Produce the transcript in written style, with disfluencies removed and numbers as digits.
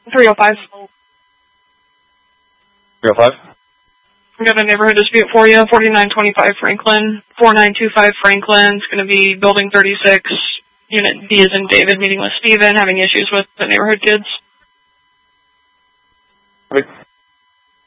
305. 305? I got a neighborhood dispute for you, 4925 Franklin, 4925 Franklin. It's going to be Building 36, Unit D as in David, meeting with Steven, having issues with the neighborhood kids. Okay.